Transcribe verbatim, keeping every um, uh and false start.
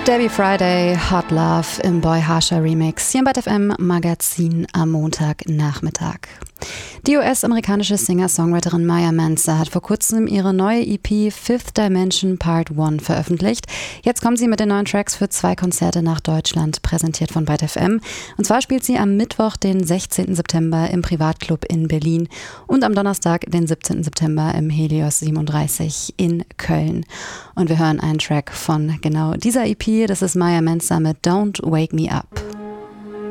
Debbie Friday, Hot Love im Boy Harsher Remix hier im Byte F M Magazin am Montagnachmittag. Die U S-amerikanische Singer-Songwriterin Maya Mansa hat vor kurzem ihre neue E P Fifth Dimension Part eins veröffentlicht. Jetzt kommt sie mit den neuen Tracks für zwei Konzerte nach Deutschland, präsentiert von Byte F M. Und zwar spielt sie am Mittwoch, den sechzehnten September im Privatclub in Berlin und am Donnerstag, den siebzehnten September im Helios siebenunddreißig in Köln. Und wir hören einen Track von genau dieser E P. Das ist Maya Mansa mit Don't Wake Me Up.